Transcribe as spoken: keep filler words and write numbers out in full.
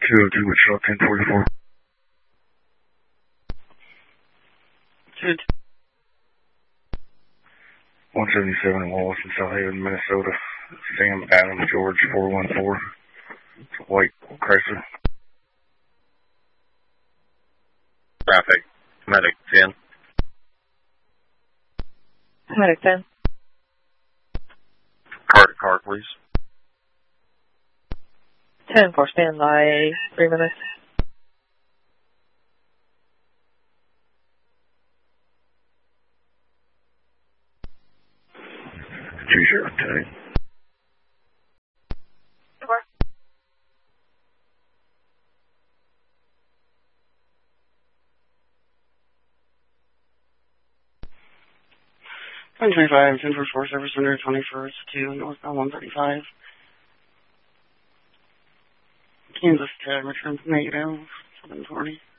two oh two, Wichita, ten forty-four. Two. one seventy-seven in Wallace in South Haven, Minnesota. Sam Adam George four one four. White Chrysler. Traffic. Medic ten. Medic ten. Car to car, please. ten for standby. Three minutes. Two zero ten. Four. one twenty-five, ten for four, Service Center, twenty-first, two, northbound one thirty-five. Kansas ten, returns negative, seven twenty.